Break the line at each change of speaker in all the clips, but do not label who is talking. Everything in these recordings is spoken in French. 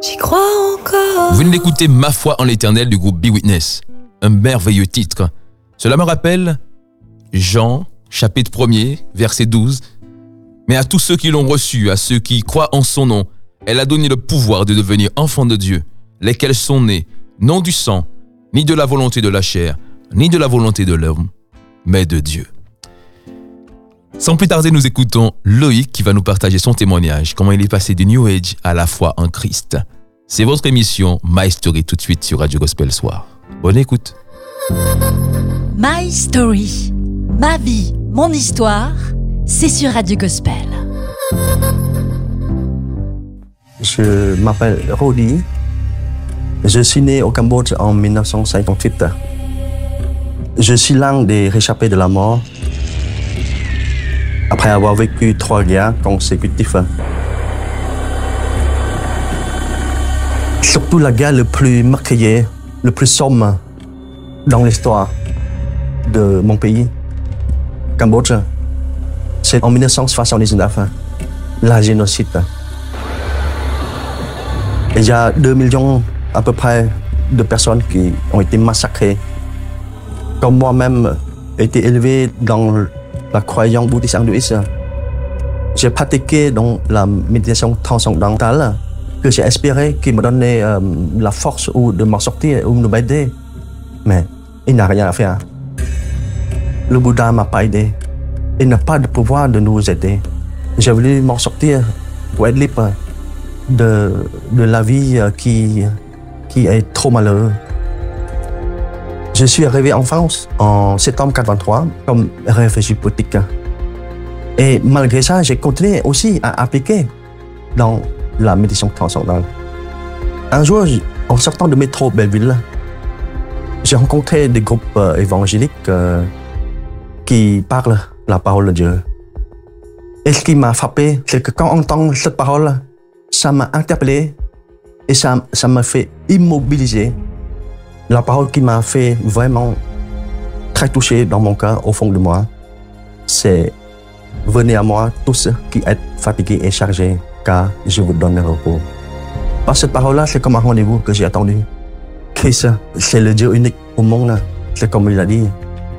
J'y crois encore.
Vous venez d'écouter Ma foi en l'Éternel du groupe Be Witness. Un merveilleux titre. Cela me rappelle Jean, chapitre 1er, verset 12. Mais à tous ceux qui l'ont reçu, à ceux qui croient en son nom, elle a donné le pouvoir de devenir enfants de Dieu, lesquels sont nés, non du sang, ni de la volonté de la chair, ni de la volonté de l'homme, mais de Dieu. Sans plus tarder, nous écoutons Loïc qui va nous partager son témoignage, comment il est passé du New Age à la foi en Christ. C'est votre émission My Story tout de suite sur Radio Gospel Soir. Bonne écoute.
My Story, ma vie, mon histoire, c'est sur Radio Gospel.
Je m'appelle Rodi. Je suis né au Cambodge en 1958. Je suis l'un des réchappés de la mort après avoir vécu 3 guerres consécutives. Surtout la guerre le plus meurtrière, le plus sombre dans l'histoire de mon pays, Cambodge. C'est en 1979, la génocide. Il y a 2 millions à peu près de personnes qui ont été massacrées. Comme moi-même, j'ai été élevé dans la croyance bouddhiste hindouiste. J'ai pratiqué dans la méditation transcendantale que j'ai espéré qui me donnait la force ou de m'en sortir ou de m'aider. Mais il n'a rien à faire. Le Bouddha ne m'a pas aidé. Il n'a pas de pouvoir de nous aider. J'ai voulu m'en sortir pour être libre de la vie qui est trop malheureuse. Je suis arrivé en France en septembre 1983 comme réfugié politique. Et malgré ça, j'ai continué aussi à appliquer dans la méditation transcendantale. Un jour, en sortant de métro Belleville, j'ai rencontré des groupes évangéliques qui parlent la parole de Dieu. Et ce qui m'a frappé, c'est que quand on entend cette parole, ça m'a interpellé et ça m'a fait immobiliser. La parole qui m'a fait vraiment très touché dans mon cœur, au fond de moi, c'est « Venez à moi tous qui êtes fatigués et chargés, car je vous donne le repos. » Par cette parole-là, c'est comme un rendez-vous que j'ai attendu. Christ, c'est le Dieu unique au monde, c'est comme il a dit,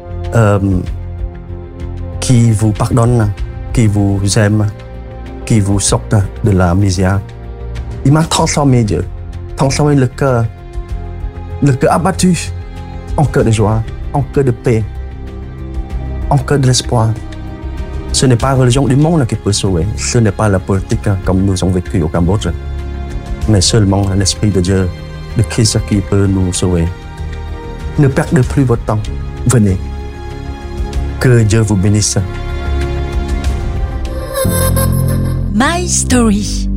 qui vous pardonne, qui vous aime, qui vous sort de la misère. Il m'a transformé, Dieu, transformé le cœur abattu en cœur de joie, en cœur de paix, en cœur de l'espoir. Ce n'est pas la religion du monde qui peut sauver, ce n'est pas la politique comme nous avons vécu au Cambodge, mais seulement l'Esprit de Dieu, de Christ qui peut nous sauver. Ne perdez plus votre temps, venez. Que Dieu vous bénisse.
My Story.